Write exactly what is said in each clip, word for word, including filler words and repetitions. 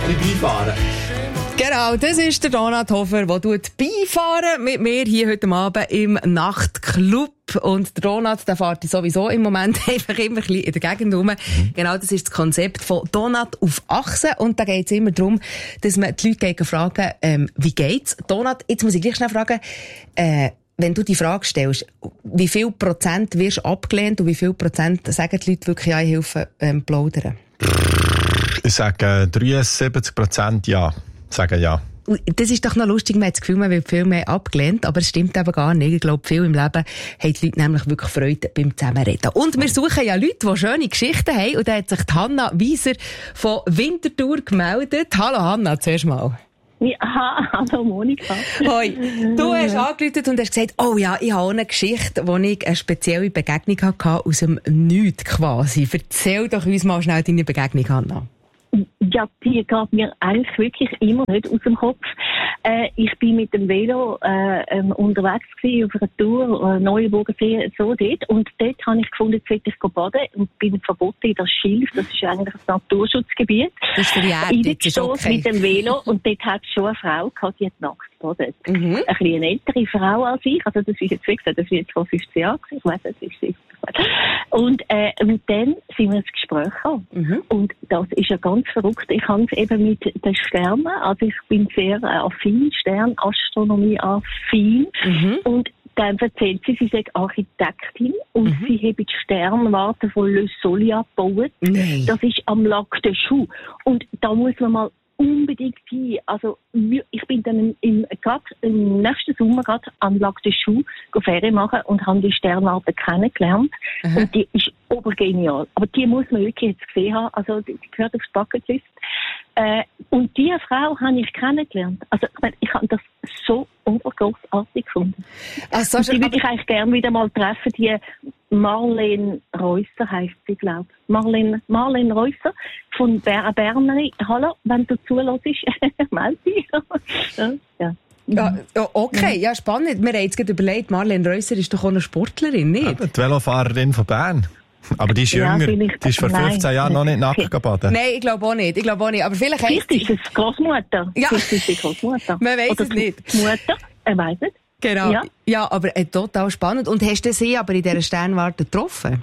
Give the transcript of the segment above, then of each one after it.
kann ich beifahren. Genau, das ist der Donat Hofer, der beifahren mit mir hier heute Abend im Nachtclub. Und der Donat, der fährt sowieso im Moment einfach immer ein bisschen in der Gegend rum. Mhm. Genau, das ist das Konzept von Donat auf Achse. Und da geht es immer darum, dass man die Leute fragen, ähm, wie geht's? Donat, jetzt muss ich gleich schnell fragen, äh, wenn du die Frage stellst, wie viel Prozent wirst abgelehnt und wie viel Prozent sagen die Leute wirklich, ja, ich helfe ähm, plaudern? Ich sage dreiundsiebzig Prozent ja. Sagen ja. Das ist doch noch lustig, man hat das Gefühl, man wird viel mehr abgelehnt, aber es stimmt eben gar nicht. Ich glaube, viel im Leben haben die Leute nämlich wirklich Freude beim Zusammenreden. Und wir suchen ja Leute, die schöne Geschichten haben, und da hat sich die Hanna Wieser von Winterthur gemeldet. Hallo Hanna, zuerst mal. Ja, hallo Monika. Hoi. Du hast angerufen und hast gesagt, oh ja, ich habe auch eine Geschichte, wo ich eine spezielle Begegnung hatte, aus dem Nichts quasi. Erzähl doch uns mal schnell deine Begegnung, Hanna. Ja, die geht mir eigentlich wirklich immer nicht aus dem Kopf. Äh, ich bin mit dem Velo äh, ähm, unterwegs gewesen, auf einer Tour, äh, Neuenburgersee, so dort. Und dort habe ich gefunden, jetzt will ich baden und bin verboten in das Schilf. Das ist eigentlich ein Naturschutzgebiet. Das ist für die Erde, ich bin okay. mit dem Velo und dort hat es schon eine Frau gehabt, die hat nackt gebadet. Mhm. Ein bisschen eine ältere Frau als ich. Also das ist jetzt, wie gesagt, das ist jetzt vor fünfzehn Jahren. Ich weiss, das ist sicher. Und, äh, und dann sind wir ins Gespräch gekommen. Mhm. Und das ist ja ganz verrückt. Ich habe es eben mit den Sternen, also ich bin sehr äh, affin, Sternastronomie affin. Mhm. Und dann erzählt sie, sie sei Architektin und mhm. sie habe die Sternwarte von Le Soleil gebaut. Nee. Das ist am Lac de Choux. Und da muss man mal unbedingt hin. Also, ich bin dann im, grad, im nächsten Sommer gerade am Lac de Choux Ferien machen und habe die Sternwarte kennengelernt. Aha. Und die ist obergenial. Aber die muss man wirklich jetzt gesehen haben. Also, die, die gehört aufs Bucketlist. Äh, und diese Frau habe ich kennengelernt. Also, ich meine, ich habe das so obergrossartig gefunden. Ach, so, und die würde ich eigentlich gerne wieder mal treffen. Die Marlene Reusser heisst sie, glaube ich. Marlene, Marlene Reusser von Ber- Bernerin. Hallo, wenn du zuhörst, melde dich. ja, ja. Ja, okay, ja, spannend. Wir haben jetzt gerade überlegt, Marlene Reusser ist doch auch eine Sportlerin, nicht? Ja, die Velofahrerin von Bern. Aber die ist ja, jünger. Die ist vor fünfzehn Jahren noch nicht nackt gebadet. Nein, ich glaube auch nicht. Ich glaube auch nicht. Aber vielleicht Vielleicht ist es Großmutter. Ja. Vielleicht ist es Großmutter. Man weiss Oder es nicht. Die Mutter, er weiss es. Genau. Ja, ja, aber äh, total spannend. Und hast du sie aber in dieser Sternwarte getroffen?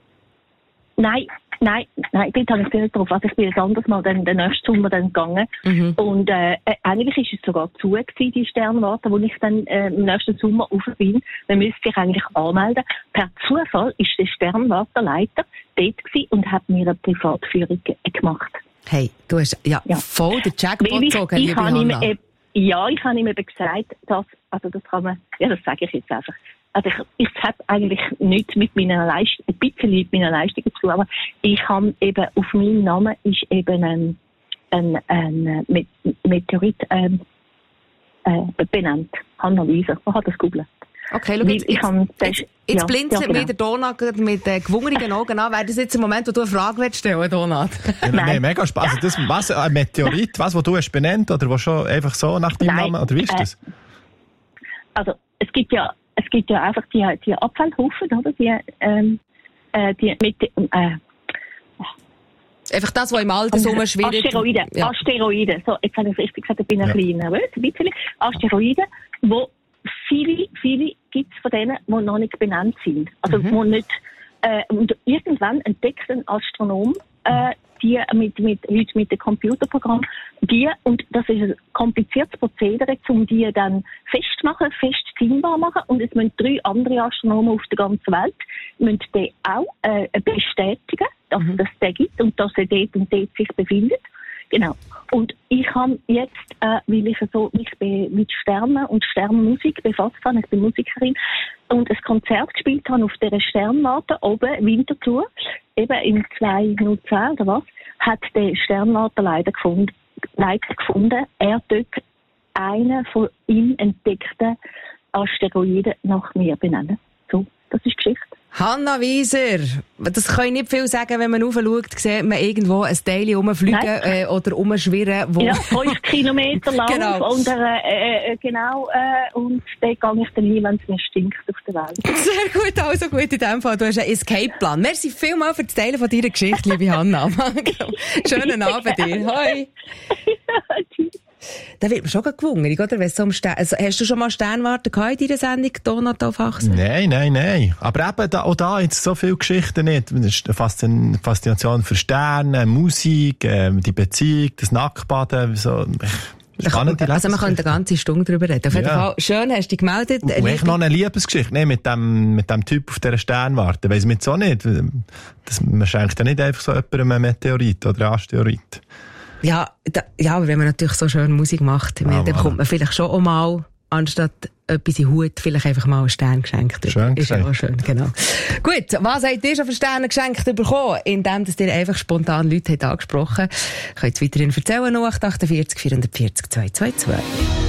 Nein, nein, nein, dort habe ich sie nicht getroffen. Also ich bin jetzt anders mal den, den nächsten Sommer dann gegangen. Mhm. Und äh, eigentlich ist es sogar zu gewesen, die Sternwarte, wo ich dann äh, im nächsten Sommer rauf bin. Man müsste sich eigentlich anmelden. Per Zufall ist der Sternwartenleiter dort gewesen und hat mir eine Privatführung ge- gemacht. Hey, du hast ja, ja. voll den Jackpot gezogen, ich, ich liebe Hanna. Ihm, äh, ja, ich habe ihm eben gesagt, dass, also das kann man, ja, das sage ich jetzt einfach. Also ich, ich habe eigentlich nicht mit meiner Leistung, ein bisschen mit meiner Leistung zu tun, aber ich habe eben, auf meinen Namen ist eben ein, ein, ein Meteorit ähm, äh, benannt. Hanna Wieser. Man hat das googeln. Okay, schau, jetzt, jetzt, jetzt, jetzt ja, blinzelt ja, genau. mir der Donat mit äh, gewungerigen Augen an. Wäre das jetzt ein Moment, wo du eine Frage stellen willst, Donat? Ja, nein, mega spannend. Also das, was, ein Meteorit, was, was du hast benannt, oder was schon einfach so nach deinem nein, Namen, oder wie ist das? Äh, also, es gibt ja, es gibt ja einfach die, die Abfallhaufen, oder? Die, ähm, äh, die mit, äh, einfach das, was im Alter so schwierig ist. Asteroiden, ja. Asteroiden. So, jetzt habe ich es richtig gesagt, ich bin ein ja. bisschen nervös, ein bisschen. Asteroiden, wo viele, viele gibt es von denen, die noch nicht benannt sind. Also, mhm. wo nicht, äh, und irgendwann entdeckt ein Astronom, äh, die mit, mit, Leute mit dem Computerprogramm, die, und das ist ein kompliziertes Prozedere, um die dann festmachen, fest ziehbar machen, und es müssen drei andere Astronomen auf der ganzen Welt, müssen die auch, äh, bestätigen, dass mhm. es den gibt und dass er dort und dort sich befindet. Genau. Und ich habe jetzt, äh, weil ich so mich mit Sternen und Sternmusik befasst habe, ich bin Musikerin, und ein Konzert gespielt habe auf dieser Sternwarte oben, Winterthur, eben im zweitausendzehn oder was, hat der Sternwarte leider gefunden, leider gefunden, er dort einen von ihm entdeckten Asteroiden nach mir benennen. So, das ist Geschichte. Hanna Wieser, das kann ich nicht viel sagen, wenn man raufschaut, sieht man irgendwo ein Teil rumfliegen äh, oder rumschwirren. Wo ja, fünf Kilometer lang. Genau. Und, äh, äh, genau, äh, und da gehe ich dann hin, wenn es mir stinkt auf der Welt. Sehr gut, also gut in dem Fall. Du hast einen Escape-Plan. Merci vielmals für das Teilen von deiner Geschichte, liebe Hanna. Schönen Abend dir. Hoi. Da wird man schon gewungen, oder? Wenn so um Stern- also, hast du schon mal Sternwarte gehabt in deiner Sendung, Donat auf Achsen? Nein, nein, nein. Aber eben da, auch da jetzt so viele Geschichten nicht. Das ist eine Faszination für Sterne, Musik, äh, die Beziehung, das Nacktbaden, so. Spannende Also man kann eine ganze Stunde darüber reden. Auf jeden ja. Fall, schön hast du dich gemeldet. Und echt noch eine Liebesgeschichte, ne, mit dem, mit dem Typ auf dieser Sternwarte. Weiss man jetzt auch nicht. Das, man schenkt ja nicht einfach so jemandem einen Meteorit oder einen Asteroid. Ja, da, ja, aber wenn man natürlich so schön Musik macht, ah, dann bekommt man vielleicht schon auch mal, anstatt etwas in Hut, vielleicht einfach mal einen Stern geschenkt. Schön ist ja auch schön, genau. Gut, was habt ihr schon für Sterne geschenkt bekommen? Indem dass ihr einfach spontan Leute habt angesprochen. Könnt ihr weiterhin erzählen, null acht acht vier, vier vier null zwei zwei zwei.